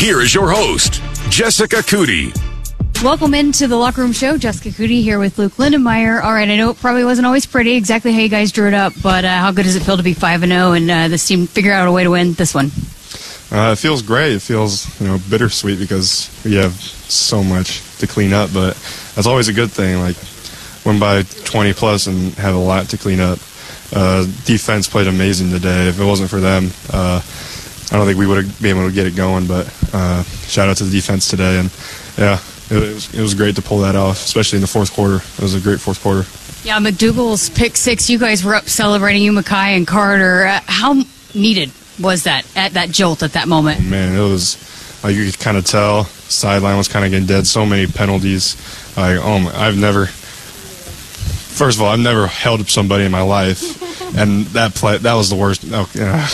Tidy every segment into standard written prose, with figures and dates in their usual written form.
here is your host, Jessica Cootie. Welcome into the Locker Room Show. Jessica Cootie here with Luke Lindenmeyer. All right, I know it probably wasn't always pretty, exactly how you guys drew it up, but how good does it feel to be 5-0 and this team figure out a way to win this one? It feels great. It feels, bittersweet because we have so much to clean up, but that's always a good thing. Like, win by 20 plus and have a lot to clean up. Defense played amazing today. If it wasn't for them, I don't think we would have been able to get it going, but shout out to the defense today. And, yeah, it was great to pull that off, especially in the fourth quarter. It was a great fourth quarter. Yeah, McDougal's pick six, you guys were up celebrating, you, Makai and Carter. How needed was that at that jolt at that moment? Oh, man, it was like you could kind of tell. Sideline was kind of getting dead. So many penalties. I've never held up somebody in my life, and that was the worst. Oh, yeah.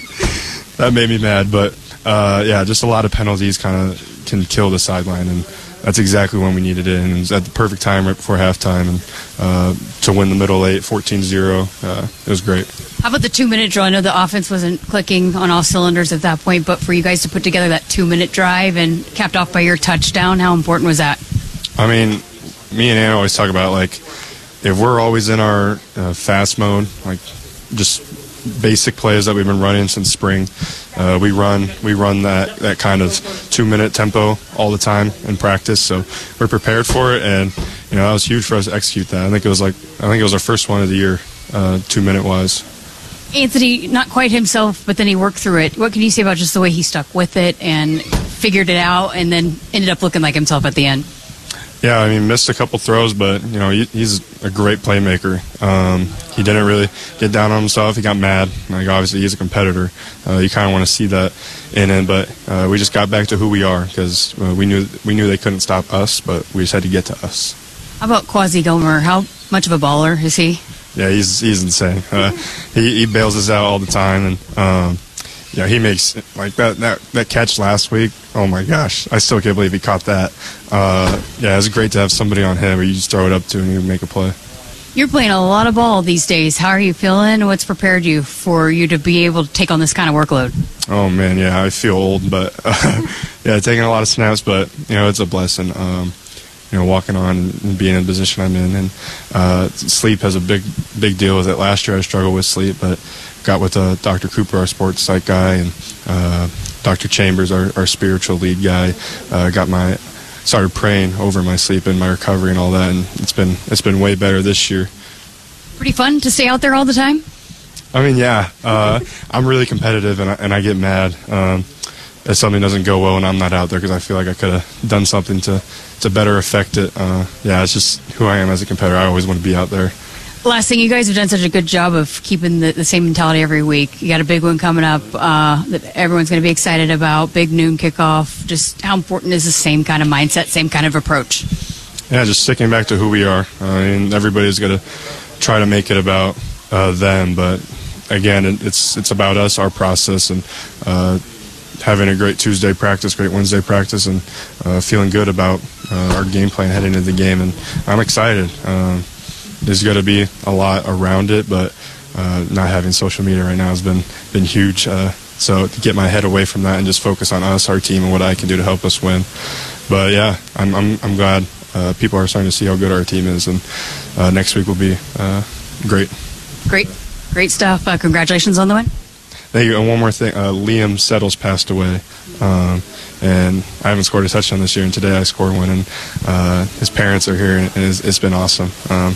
That made me mad, but just a lot of penalties kind of can kill the sideline, and that's exactly when we needed it, and it was at the perfect time right before halftime, and to win the middle eight, 14-0, it was great. How about the 2-minute drill? I know the offense wasn't clicking on all cylinders at that point, but for you guys to put together that 2-minute drive and capped off by your touchdown, how important was that? I mean, me and Anna always talk about, like, if we're always in our fast mode, like just basic plays that we've been running since spring, we run that kind of 2-minute tempo all the time in practice, so we're prepared for it, and that was huge for us to execute that. I think it was our first one of the year, 2-minute wise. Anthony, not quite himself, but then he worked through it. What can you say about just the way he stuck with it and figured it out, and then ended up looking like himself at the end? Yeah, I mean, missed a couple throws, but, he's a great playmaker. He didn't really get down on himself. He got mad. Like, obviously, he's a competitor. You kind of want to see that in him, but we just got back to who we are because we knew they couldn't stop us, but we just had to get to us. How about Quasi Gomer? How much of a baller is he? Yeah, he's insane. He bails us out all the time, and he makes like that catch last week. Oh my gosh, I still can't believe he caught that. It's great to have somebody on him where you just throw it up to and you make a play. You're playing a lot of ball these days. How are you feeling? What's prepared you for you to be able to take on this kind of workload? Oh man, yeah, I feel old, but taking a lot of snaps, but it's a blessing. Walking on and being in the position I'm in, and sleep has a big deal with it. Last year I struggled with sleep, but got with Dr. Cooper, our sports psych guy, and Dr. Chambers, our spiritual lead guy. Started praying over my sleep and my recovery and all that, and it's been way better this year. Pretty fun to stay out there all the time? I mean, yeah. I'm really competitive, and I get mad if something doesn't go well and I'm not out there because I feel like I could have done something to better affect it. It's just who I am as a competitor. I always want to be out there. Last thing, you guys have done such a good job of keeping the same mentality every week. You got a big one coming up that everyone's going to be excited about, big noon kickoff. Just how important is the same kind of mindset, same kind of approach? Yeah, just sticking back to who we are. I mean, everybody's going to try to make it about them, but again, it's about us, our process, and having a great Tuesday practice, great Wednesday practice, and feeling good about our game plan heading into the game. And I'm excited. There's got to be a lot around it, but not having social media right now has been huge. So to get my head away from that and just focus on us, our team, and what I can do to help us win. But yeah, I'm glad people are starting to see how good our team is, and next week will be great. Great stuff. Congratulations on the win. Thank you. And one more thing, Liam Settles passed away, and I haven't scored a touchdown this year, and today I scored one, and his parents are here, and it's been awesome.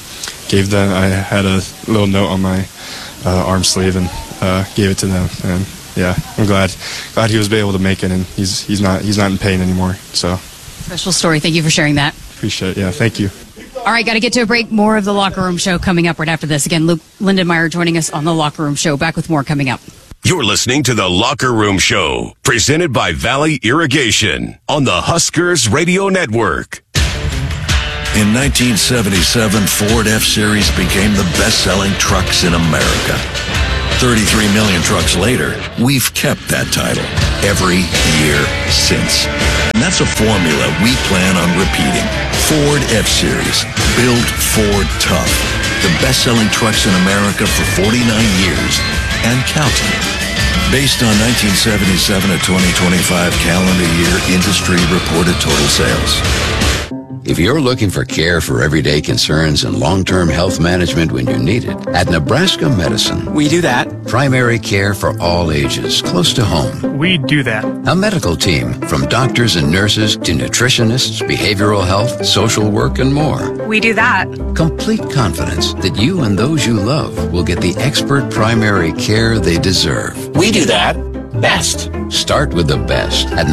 I had a little note on my arm sleeve and gave it to them, and yeah, I'm glad he was able to make it, and he's not in pain anymore. So special story. Thank you for sharing that. Appreciate it. Yeah, thank you. All right, got to get to a break. More of the Locker Room Show coming up right after this. Again, Luke Lindenmeyer joining us on the Locker Room Show. Back with more coming up. You're listening to the Locker Room Show, presented by Valley Irrigation on the Huskers Radio Network. In 1977, Ford F-Series became the best-selling trucks in America. 33 million trucks later, we've kept that title every year since. And that's a formula we plan on repeating. Ford F-Series, built Ford tough. The best-selling trucks in America for 49 years and counting. based on 1977 to 2025 calendar year industry reported total sales. If you're looking for care for everyday concerns and long-term health management when you need it, at Nebraska Medicine, we do that. Primary care for all ages, close to home. We do that. A medical team from doctors and nurses to nutritionists, behavioral health, social work, and more. We do that. Complete confidence that you and those you love will get the expert primary care they deserve. We do that best. Start with the best at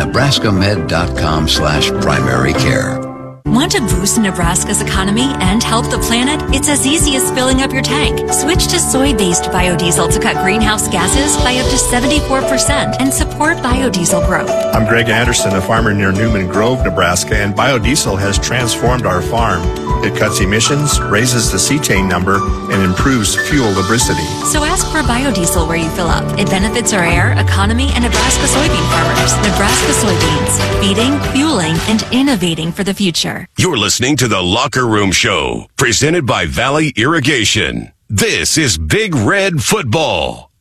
nebraskamed.com/primary care. Want to boost Nebraska's economy and help the planet? It's as easy as filling up your tank. Switch to soy-based biodiesel to cut greenhouse gases by up to 74% and support biodiesel growth. I'm Greg Anderson, a farmer near Newman Grove, Nebraska, and biodiesel has transformed our farm. It cuts emissions, raises the cetane number, and improves fuel lubricity. So ask for biodiesel where you fill up. It benefits our air, economy, and Nebraska soybean farmers. Nebraska soybeans, feeding, fueling, and innovating for the future. You're listening to The Locker Room Show, presented by Valley Irrigation. This is Big Red Football.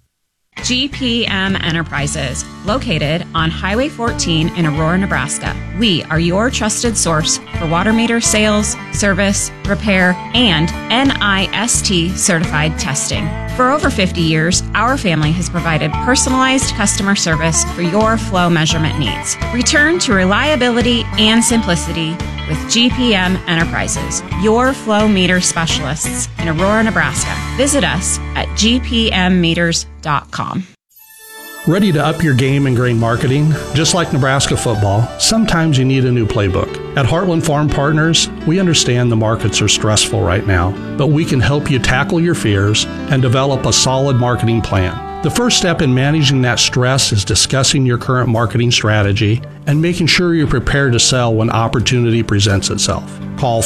GPM Enterprises, located on Highway 14 in Aurora, Nebraska. We are your trusted source for water meter sales, service, repair, and NIST certified testing. For over 50 years, our family has provided personalized customer service for your flow measurement needs. Return to reliability and simplicity with GPM Enterprises, your flow meter specialists in Aurora, Nebraska. Visit us at gpmmeters.com. Ready to up your game in grain marketing? Just like Nebraska football, sometimes you need a new playbook. At Heartland Farm Partners, we understand the markets are stressful right now, but we can help you tackle your fears and develop a solid marketing plan. The first step in managing that stress is discussing your current marketing strategy and making sure you're prepared to sell when opportunity presents itself. Call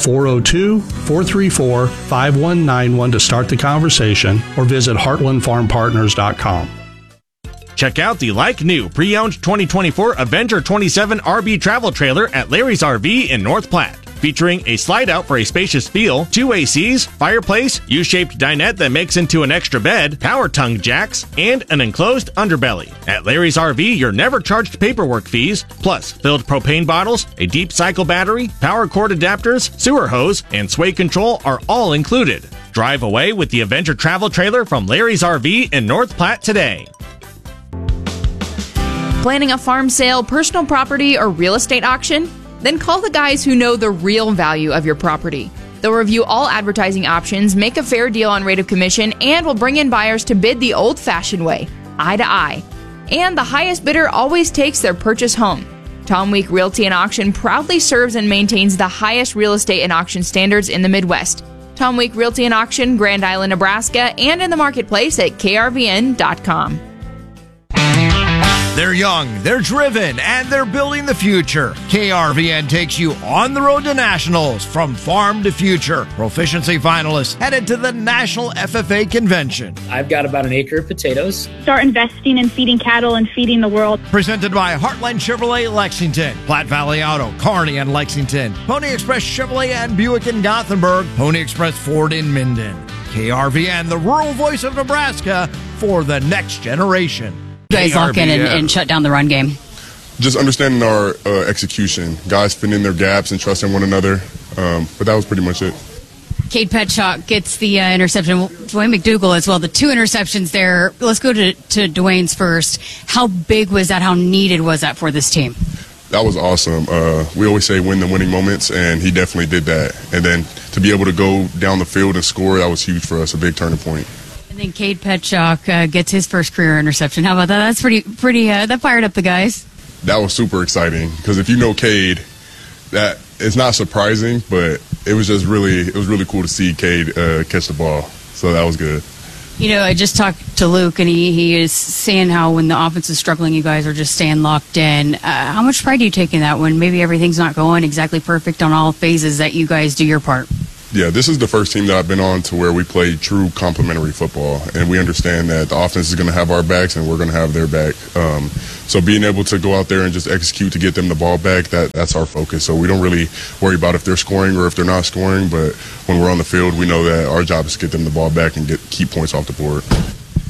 402-434-5191 to start the conversation or visit heartlandfarmpartners.com. Check out the like-new pre-owned 2024 Avenger 27 RB travel trailer at Larry's RV in North Platte. Featuring a slide-out for a spacious feel, 2 ACs, fireplace, U-shaped dinette that makes into an extra bed, power tongue jacks, and an enclosed underbelly. At Larry's RV, you're never charged paperwork fees, plus filled propane bottles, a deep cycle battery, power cord adapters, sewer hose, and sway control are all included. Drive away with the Avenger travel trailer from Larry's RV in North Platte today. Planning a farm sale, personal property, or real estate auction? Then call the guys who know the real value of your property. They'll review all advertising options, make a fair deal on rate of commission, and will bring in buyers to bid the old-fashioned way, eye to eye. And the highest bidder always takes their purchase home. Tom Week Realty and Auction proudly serves and maintains the highest real estate and auction standards in the Midwest. Tom Week Realty and Auction, Grand Island, Nebraska, and in the marketplace at krvn.com. They're young, they're driven, and they're building the future. KRVN takes you on the road to nationals, from farm to future. Proficiency finalists headed to the National FFA Convention. I've got about an acre of potatoes. Start investing in feeding cattle and feeding the world. Presented by Heartland Chevrolet Lexington, Platte Valley Auto, Kearney and Lexington, Pony Express Chevrolet and Buick in Gothenburg, Pony Express Ford in Minden. KRVN, the rural voice of Nebraska for the next generation. You guys lock in and shut down the run game? Just understanding our execution. Guys filling in their gaps and trusting one another. But that was pretty much it. Cade Petchock gets the interception. Dwayne McDougal as well. The 2 interceptions there. Let's go to Dwayne's first. How big was that? How needed was that for this team? That was awesome. We always say win the winning moments, and he definitely did that. And then to be able to go down the field and score, that was huge for us, a big turning point. And then Cade Petchock gets his first career interception. How about that? That's pretty. That fired up the guys. That was super exciting because if you know Cade, that it's not surprising, but it was really cool to see Cade catch the ball. So that was good. You know, I just talked to Luke, and he is saying how when the offense is struggling, you guys are just staying locked in. How much pride do you take in that when maybe everything's not going exactly perfect on all phases, that you guys do your part? Yeah, this is the first team that I've been on to where we play true complementary football, and we understand that the offense is going to have our backs and we're going to have their back. So being able to go out there and just execute to get them the ball back, that's our focus. So we don't really worry about if they're scoring or if they're not scoring, but when we're on the field, we know that our job is to get them the ball back and keep points off the board.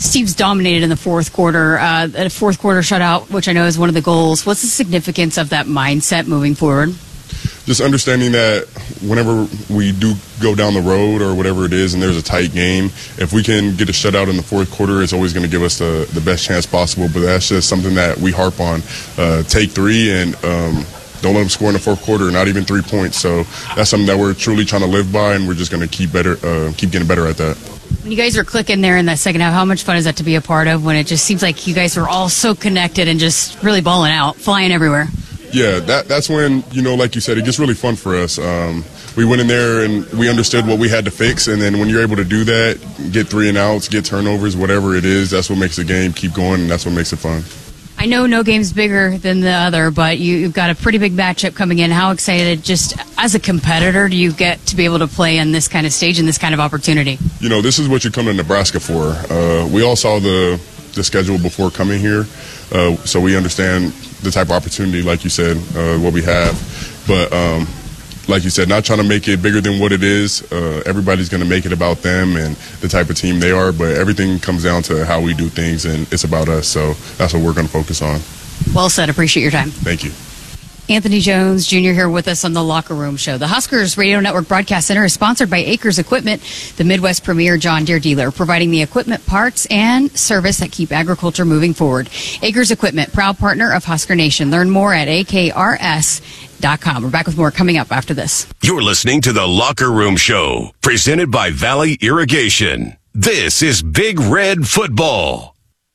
Steve's dominated in the fourth quarter. A fourth quarter shutout, which I know is one of the goals. What's the significance of that mindset moving forward? Just understanding that whenever we do go down the road or whatever it is and there's a tight game, if we can get a shutout in the fourth quarter, it's always going to give us the best chance possible. But that's just something that we harp on. Take 3 and don't let them score in the fourth quarter, not even 3 points. So that's something that we're truly trying to live by, and we're just going to keep getting better at that. When you guys are clicking there in that second half, how much fun is that to be a part of when it just seems like you guys are all so connected and just really balling out, flying everywhere? Yeah, that's when, like you said, it gets really fun for us. We went in there and we understood what we had to fix, and then when you're able to do that, get 3 and outs, get turnovers, whatever it is, that's what makes the game keep going, and that's what makes it fun. I know no game's bigger than the other, but you've got a pretty big matchup coming in. How excited, just as a competitor, do you get to be able to play on this kind of stage and this kind of opportunity? This is what you come to Nebraska for. We all saw the schedule before coming here, so we understand the type of opportunity, like you said, what we have. But like you said, not trying to make it bigger than what it is. Everybody's going to make it about them and the type of team they are, but everything comes down to how we do things, and it's about us. So that's what we're going to focus on. Well said. Appreciate your time. Thank you. Anthony Jones Jr. here with us on the Locker Room Show. The Huskers Radio Network Broadcast Center is sponsored by Acres Equipment, the Midwest premier John Deere dealer, providing the equipment, parts, and service that keep agriculture moving forward. Acres Equipment, proud partner of Husker Nation. Learn more at akrs.com. We're back with more coming up after this. You're listening to the Locker Room Show, presented by Valley Irrigation. This is Big Red Football.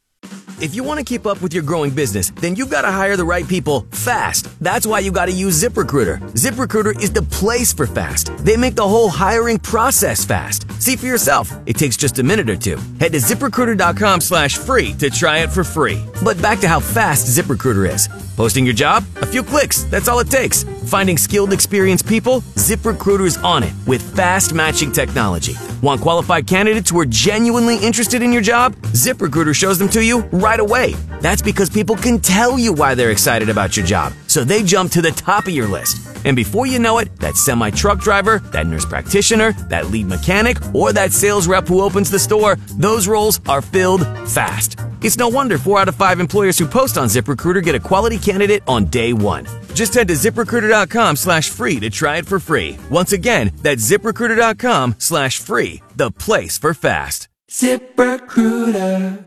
If you want to keep up with your growing business, then you've got to hire the right people fast. That's why you got to use ZipRecruiter. ZipRecruiter is the place for fast. They make the whole hiring process fast. See for yourself. It takes just a minute or two. Head to ZipRecruiter.com/free to try it for free. But back to how fast ZipRecruiter is. Posting your job? A few clicks. That's all it takes. Finding skilled, experienced people? ZipRecruiter is on it with fast matching technology. Want qualified candidates who are genuinely interested in your job? ZipRecruiter shows them to you right away. That's because people can tell you why they're excited about your job, so they jump to the top of your list. And before you know it, that semi-truck driver, that nurse practitioner, that lead mechanic, or that sales rep who opens the store, those roles are filled fast. It's no wonder 4 out of 5 employers who post on ZipRecruiter get a quality candidate on day one. Just head to ZipRecruiter.com/free to try it for free. Once again, that's ZipRecruiter.com/free, the place for fast. ZipRecruiter.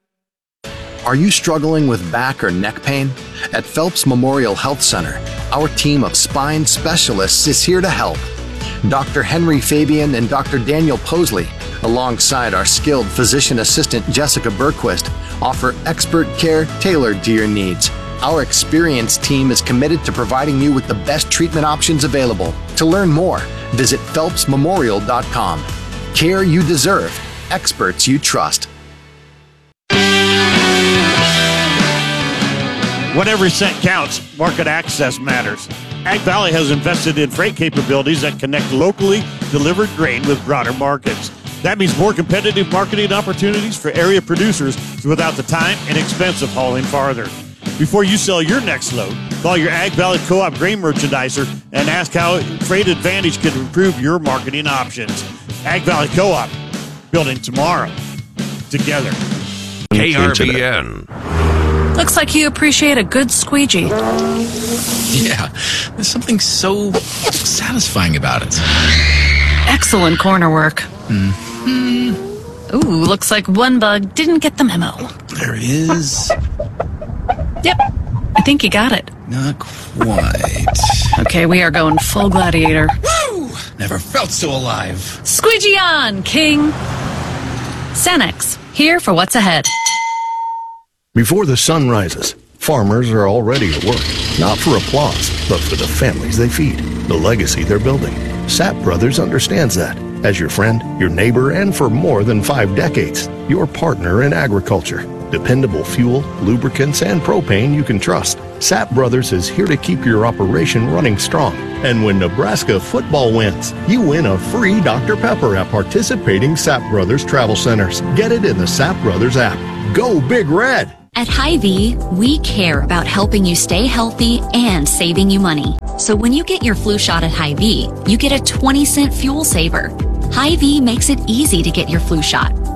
Are you struggling with back or neck pain? At Phelps Memorial Health Center, our team of spine specialists is here to help. Dr. Henry Fabian and Dr. Daniel Posley, alongside our skilled physician assistant Jessica Berquist, offer expert care tailored to your needs. Our experienced team is committed to providing you with the best treatment options available. To learn more, visit phelpsmemorial.com. Care you deserve, experts you trust. When every cent counts, market access matters. Ag Valley has invested in freight capabilities that connect locally delivered grain with broader markets. That means more competitive marketing opportunities for area producers without the time and expense of hauling farther. Before you sell your next load, call your Ag Valley Co-op grain merchandiser and ask how Freight Advantage can improve your marketing options. Ag Valley Co-op, building tomorrow together. KRVN. Looks like you appreciate a good squeegee. Yeah, there's something so satisfying about it. Excellent corner work. Mm-hmm. Ooh, looks like one bug didn't get the memo. There is. Yep, I think you got it. Not quite. Okay, we are going full gladiator. Woo! Never felt so alive. Squeegee on, King! Sanex, here for what's ahead. Before the sun rises, farmers are already at work, not for applause, but for the families they feed, the legacy they're building. Sapp Brothers understands that. As your friend, your neighbor, and for more than 5 decades, your partner in agriculture. Dependable fuel, lubricants, and propane you can trust. Sapp Brothers is here to keep your operation running strong. And when Nebraska football wins, you win a free Dr. Pepper at participating Sapp Brothers travel centers. Get it in the Sapp Brothers app. Go Big Red! At Hy-Vee, we care about helping you stay healthy and saving you money. So when you get your flu shot at Hy-Vee, you get a 20-cent fuel saver. Hy-Vee makes it easy to get your flu shot.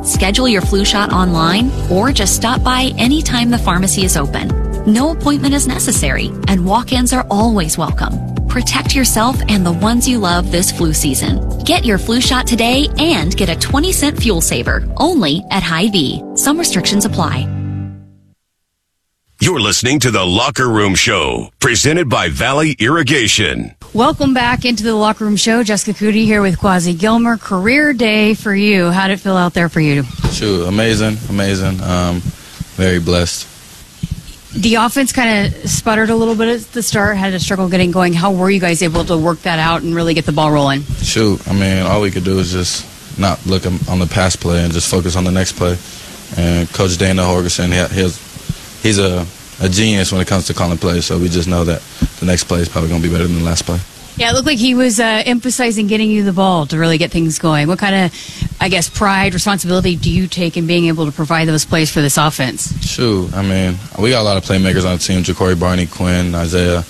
Schedule your flu shot online or just stop by anytime the pharmacy is open. No appointment is necessary, and walk-ins are always welcome. Protect yourself and the ones you love this flu season. Get your flu shot today and get a 20-cent fuel saver only at Hy-Vee. Some restrictions apply. You're listening to The Locker Room Show, presented by Valley Irrigation. Welcome back into the Locker Room Show. Jessica Cootie here with Quasi Gilmer. Career day for you. How did it feel out there for you? Shoot, amazing. Very blessed. The offense kind of sputtered a little bit at the start, had to struggle getting going. How were you guys able to work that out and really get the ball rolling? Shoot, all we could do is just not look on the pass play and just focus on the next play. And Coach Dana Holgerson, he's a genius when it comes to calling plays, so we just know that the next play is probably going to be better than the last play. Yeah, it looked like he was emphasizing getting you the ball to really get things going. What kind of, pride, responsibility do you take in being able to provide those plays for this offense? Shoot, we got a lot of playmakers on the team, Ja'Cory Barney, Quinn, Isaiah.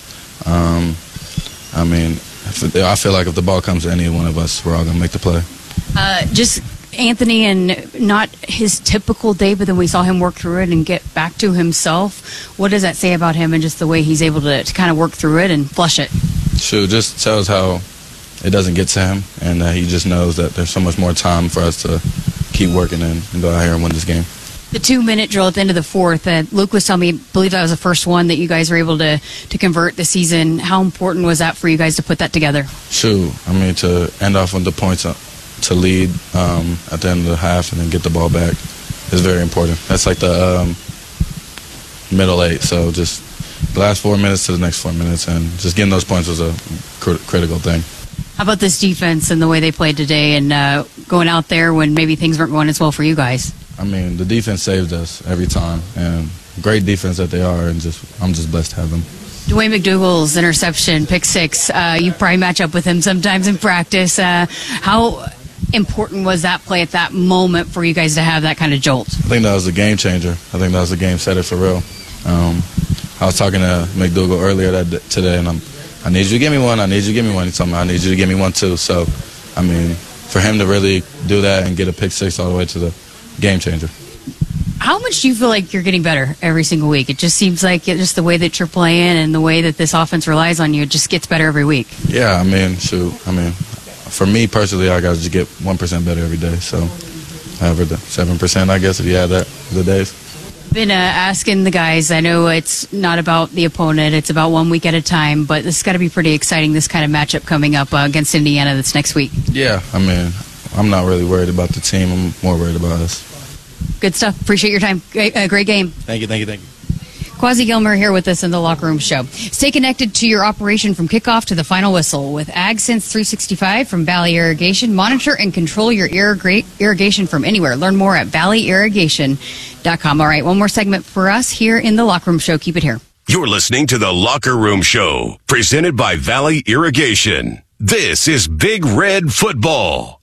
I feel like if the ball comes to any one of us, we're all going to make the play. Just Anthony, and not his typical day, but then we saw him work through it and get back to himself. What does that say about him and just the way he's able to kind of work through it and flush it? Shoot, just tells how it doesn't get to him, and he just knows that there's so much more time for us to keep working and go out here and win this game. The 2-minute drill at the end of the fourth, Luke was telling me, I believe that was the first one that you guys were able to convert this season. How important was that for you guys to put that together? Shoot, to end off with the points to lead at the end of the half and then get the ball back is very important. That's like the middle eight, so just the last 4 minutes to the next 4 minutes, and just getting those points was a critical thing. How about this defense and the way they played today and going out there when maybe things weren't going as well for you guys? The defense saved us every time, and great defense that they are, and I'm just blessed to have them. Dwayne McDougal's interception, pick six, you probably match up with him sometimes in practice. How important was that play at that moment for you guys to have that kind of jolt? I think that was a game changer. I think that was a game setter for real. I was talking to McDougal earlier today, and I need you to give me one. I need you to give me one. He told me I need you to give me one too. So, for him to really do that and get a pick six all the way to the game changer. How much do you feel like you're getting better every single week? It just seems like just the way that you're playing and the way that this offense relies on you, it just gets better every week. Yeah, for me personally, I got to just get 1% better every day. So, however, the 7%, I guess, if you add that, the days. Been asking the guys, I know it's not about the opponent, it's about 1 week at a time, but this has got to be pretty exciting, this kind of matchup coming up against Indiana this next week. Yeah, I'm not really worried about the team, I'm more worried about us. Good stuff. Appreciate your time. Great game. Thank you. Quasi Gilmer here with us in the Locker Room Show. Stay connected to your operation from kickoff to the final whistle with AgSense 365 from Valley Irrigation. Monitor and control your irrigation from anywhere. Learn more at valleyirrigation.com. All right, one more segment for us here in the Locker Room Show. Keep it here. You're listening to the Locker Room Show, presented by Valley Irrigation. This is Big Red Football.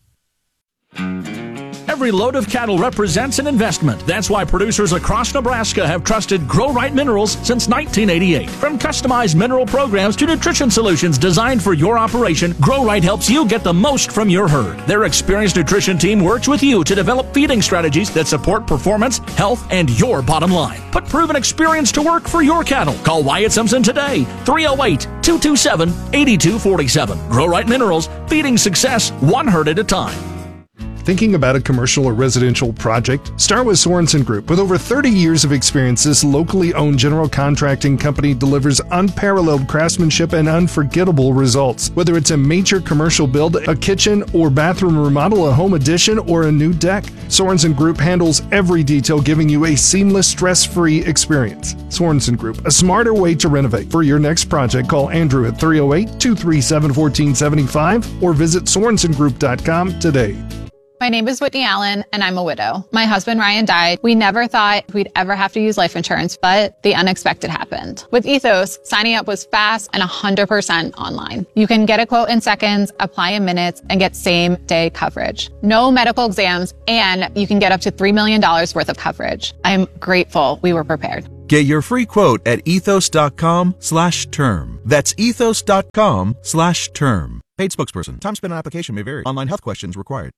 Every load of cattle represents an investment. That's why producers across Nebraska have trusted Grow Right Minerals since 1988. From customized mineral programs to nutrition solutions designed for your operation, Grow Right helps you get the most from your herd. Their experienced nutrition team works with you to develop feeding strategies that support performance, health, and your bottom line. Put proven experience to work for your cattle. Call Wyatt Simpson today, 308-227-8247. Grow Right Minerals, feeding success one herd at a time. Thinking about a commercial or residential project? Start with Sorensen Group. With over 30 years of experience, this locally owned general contracting company delivers unparalleled craftsmanship and unforgettable results. Whether it's a major commercial build, a kitchen or bathroom remodel, a home addition, or a new deck, Sorensen Group handles every detail, giving you a seamless, stress-free experience. Sorensen Group, a smarter way to renovate. For your next project, call Andrew at 308-237-1475 or visit SorensonGroup.com today. My name is Whitney Allen, and I'm a widow. My husband, Ryan, died. We never thought we'd ever have to use life insurance, but the unexpected happened. With Ethos, signing up was fast and 100% online. You can get a quote in seconds, apply in minutes, and get same-day coverage. No medical exams, and you can get up to $3 million worth of coverage. I'm grateful we were prepared. Get your free quote at ethos.com/term. That's ethos.com/term. Paid spokesperson. Time spent on application may vary. Online health questions required.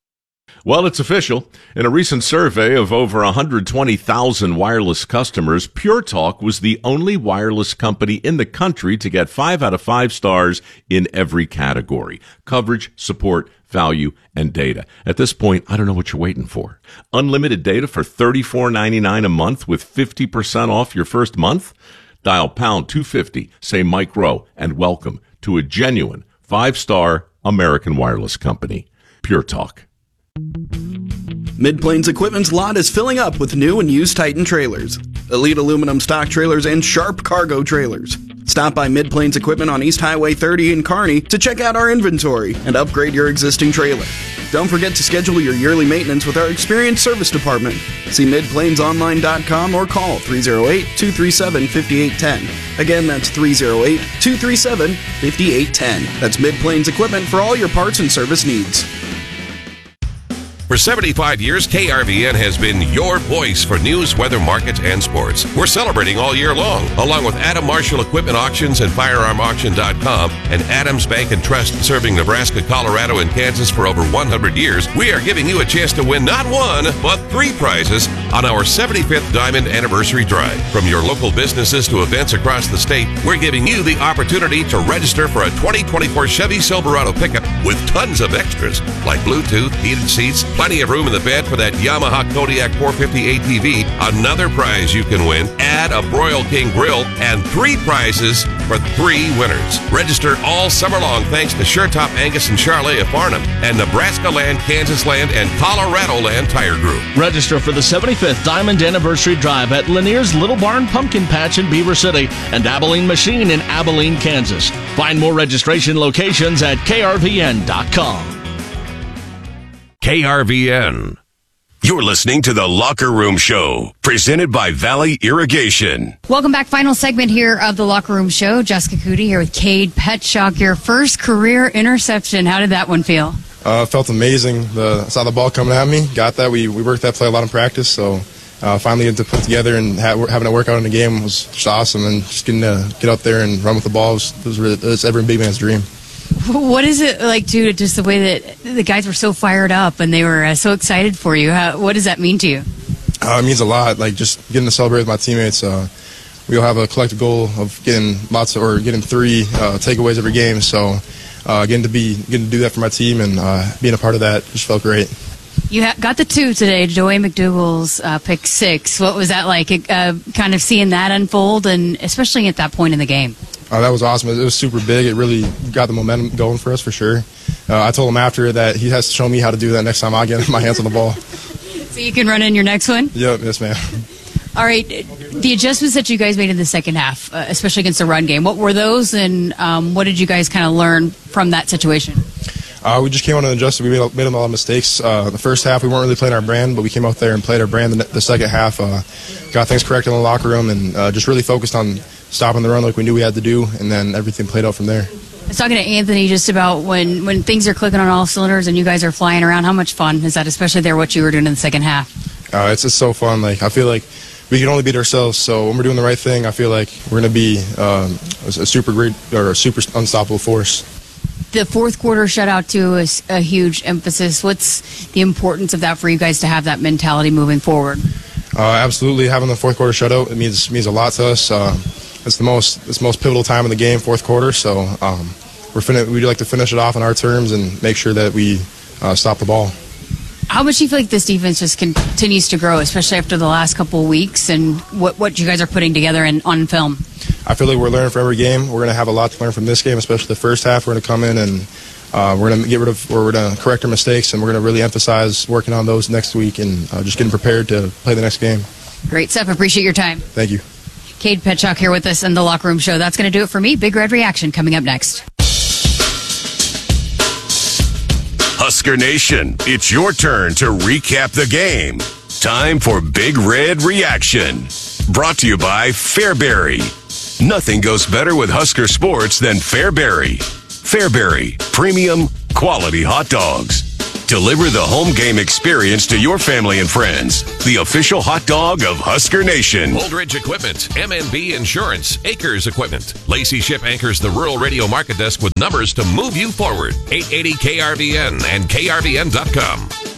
Well, it's official. In a recent survey of over 120,000 wireless customers, Pure Talk was the only wireless company in the country to get 5 out of 5 stars in every category: coverage, support, value, and data. At this point, I don't know what you're waiting for. Unlimited data for $34.99 a month with 50% off your first month? Dial pound 250, say Mike Rowe, and welcome to a genuine 5-star American wireless company. Pure Talk. Mid-Plains Equipment's lot is filling up with new and used Titan trailers, Elite aluminum stock trailers, and Sharp cargo trailers. Stop by Mid-Plains Equipment on East Highway 30 in Kearney to check out our inventory and upgrade your existing trailer. Don't forget to schedule your yearly maintenance with our experienced service department. See midplainsonline.com or call 308-237-5810. Again, that's 308-237-5810. That's Mid-Plains Equipment for all your parts and service needs. For 75 years, KRVN has been your voice for news, weather, markets, and sports. We're celebrating all year long, along with Adam Marshall Equipment Auctions and FirearmAuction.com and Adams Bank and Trust, serving Nebraska, Colorado, and Kansas for over 100 years. We are giving you a chance to win not 1, but 3 prizes on our 75th Diamond Anniversary Drive. From your local businesses to events across the state, we're giving you the opportunity to register for a 2024 Chevy Silverado pickup with tons of extras, like Bluetooth, heated seats, plenty of room in the bed for that Yamaha Kodiak 450 ATV. Another prize you can win: add a Broil King grill, and 3 prizes for 3 winners. Register all summer long thanks to SureTop Angus and Charlet of Farnham and Nebraska Land, Kansas Land, and Colorado Land Tire Group. Register for the 75th Diamond Anniversary Drive at Lanier's Little Barn Pumpkin Patch in Beaver City and Abilene Machine in Abilene, Kansas. Find more registration locations at krvn.com. KRVN. You're listening to The Locker Room Show, presented by Valley Irrigation. Welcome back. Final segment here of The Locker Room Show. Jessica Cootie here with Cade Petchak. Your first career interception. How did that one feel? Felt amazing. Saw the ball coming at me. Got that. We worked that play a lot in practice, so finally getting to put together and having it work out in the game was just awesome. And just getting to get out there and run with the ball was every big man's dream. What is it like, dude, just the way that the guys were so fired up and they were so excited for you? What does that mean to you? It means a lot. Like, just getting to celebrate with my teammates. We all have a collective goal of getting 3 takeaways every game. So getting to do that for my team and being a part of that just felt great. You got the 2 today, Joey McDougal's pick 6. What was that like, kind of seeing that unfold, and especially at that point in the game? That was awesome. It was super big. It really got the momentum going for us, for sure. I told him after that he has to show me how to do that next time I get my hands on the ball. So you can run in your next one? Yep, yes, ma'am. All right. The adjustments that you guys made in the second half, especially against the run game, what were those, and what did you guys kind of learn from that situation? We just came out and adjusted. We made a lot of mistakes. The first half, we weren't really playing our brand, but we came out there and played our brand. The second half, got things corrected in the locker room, and just really focused on stopping the run like we knew we had to do, and then everything played out from there. I was talking to Anthony just about when things are clicking on all cylinders and you guys are flying around. How much fun is that, especially there, what you were doing in the second half? It's just so fun. Like, I feel like we can only beat ourselves, so when we're doing the right thing, I feel like we're going to be a super great or a super unstoppable force. The fourth quarter shutout, too, is a huge emphasis. What's the importance of that for you guys to have that mentality moving forward? Absolutely. Having the fourth quarter shutout, it means a lot to us. It's the most pivotal time in the game, fourth quarter, so we'd like to finish it off on our terms and make sure that we stop the ball. How much do you feel like this defense just continues to grow, especially after the last couple of weeks, and what you guys are putting together on film? I feel like we're learning from every game. We're going to have a lot to learn from this game, especially the first half. We're going to come in and we're going to correct our mistakes, and we're going to really emphasize working on those next week and just getting prepared to play the next game. Great stuff. Appreciate your time. Thank you. Cade Petchak here with us in the Locker Room Show. That's going to do it for me. Big Red Reaction coming up next. Husker Nation, it's your turn to recap the game. Time for Big Red Reaction. Brought to you by Fairbury. Nothing goes better with Husker sports than Fairbury. Fairbury, premium, quality hot dogs. Deliver the home game experience to your family and friends. The official hot dog of Husker Nation. Holdridge Equipment, MNB Insurance, Acres Equipment. Lacey Ship anchors the Rural Radio Market Desk with numbers to move you forward. 880 KRVN and KRVN.com.